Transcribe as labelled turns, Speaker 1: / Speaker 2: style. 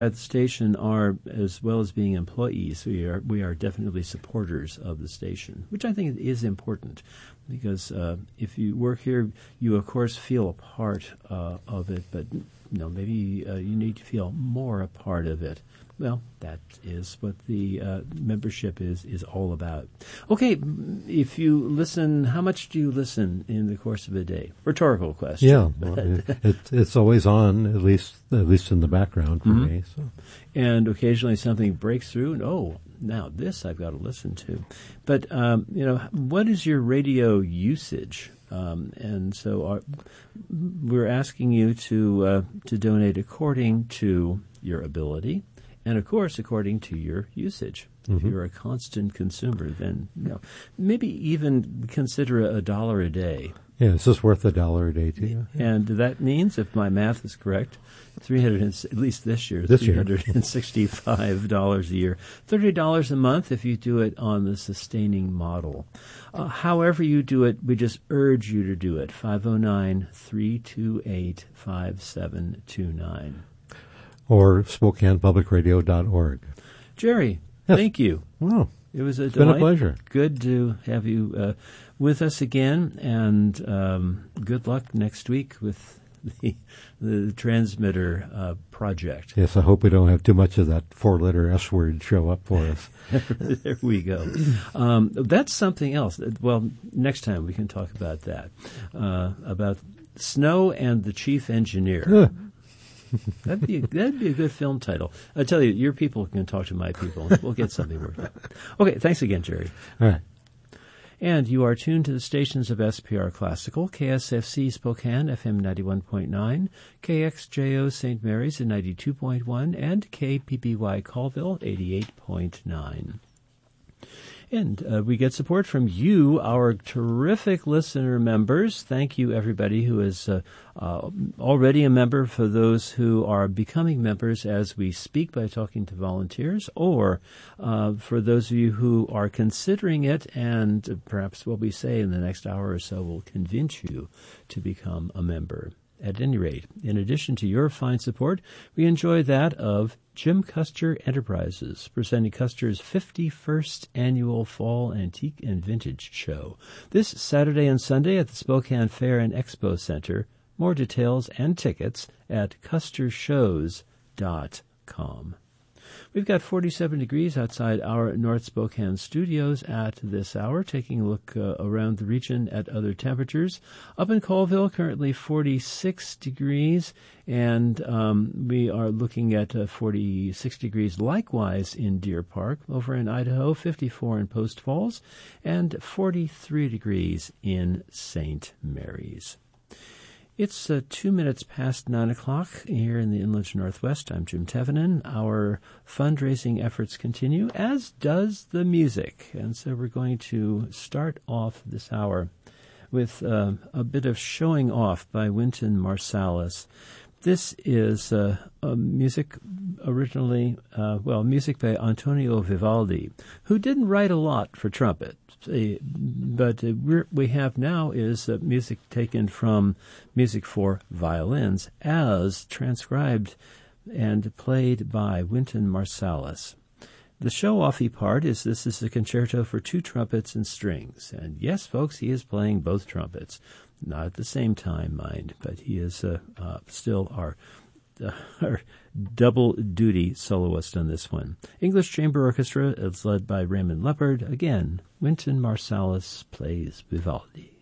Speaker 1: at the station are, as well as being employees, we are definitely supporters of the station, which I think is important, because if you work here, you of course feel a part of it, but maybe you need to feel more a part of it. Well, that is what the membership is all about. Okay, if you listen, how much do you listen in the course of a day? Rhetorical question.
Speaker 2: Yeah, well, it's always on, at least in the background for me. So.
Speaker 1: And occasionally something breaks through, and now this I've got to listen to. But what is your radio usage? And so we're asking you to donate according to your ability. And, of course, according to your usage. If you're a constant consumer, then maybe even consider $1 a day.
Speaker 2: Yeah, it's just worth $1 a day to you.
Speaker 1: And that means, if my math is correct, at least this year, $365 a year. $30 a month if you do it on the sustaining model. However you do it, we just urge you to do it. 509-328-5729.
Speaker 2: Or SpokanePublicRadio.org.
Speaker 1: Jerry,
Speaker 2: yes.
Speaker 1: Thank you.
Speaker 2: Wow.
Speaker 1: It was
Speaker 2: It's been a pleasure.
Speaker 1: Good to have you with us again, and good luck next week with the transmitter project.
Speaker 2: Yes, I hope we don't have too much of that 4-letter S word show up for us.
Speaker 1: There we go. That's something else. Well, next time we can talk about that, about Snow and the Chief Engineer. That'd be a good film title. I tell you, your people can talk to my people, and we'll get something worked out. Okay, thanks again, Jerry.
Speaker 2: All right.
Speaker 1: And you are tuned to the stations of SPR Classical, KSFC Spokane, FM 91.9, KXJO St. Mary's at 92.1, and KPPY Colville, 88.9. And we get support from you, our terrific listener members. Thank you, everybody who is already a member, for those who are becoming members as we speak by talking to volunteers, or for those of you who are considering it, and perhaps what we say in the next hour or so will convince you to become a member. At any rate, in addition to your fine support, we enjoy that of Jim Custer Enterprises, presenting Custer's 51st annual Fall Antique and Vintage Show, this Saturday and Sunday at the Spokane Fair and Expo Center. More details and tickets at custershows.com. We've got 47 degrees outside our North Spokane studios at this hour, taking a look around the region at other temperatures. Up in Colville, currently 46 degrees, and we are looking at 46 degrees likewise in Deer Park. Over in Idaho, 54 in Post Falls, and 43 degrees in St. Mary's. It's 2 minutes past 9 o'clock here in the Inland Northwest. I'm Jim Tevenin. Our fundraising efforts continue, as does the music. And so we're going to start off this hour with a bit of Showing Off by Wynton Marsalis. This is music originally, music by Antonio Vivaldi, who didn't write a lot for trumpet. But we have now is music taken from music for violins as transcribed and played by Wynton Marsalis. The show-offy part is this is a concerto for 2 trumpets and strings. And yes, folks, he is playing both trumpets. Not at the same time, mind, but he is still our double-duty soloist on this one. English Chamber Orchestra is led by Raymond Leppard. Again, Wynton Marsalis plays Vivaldi.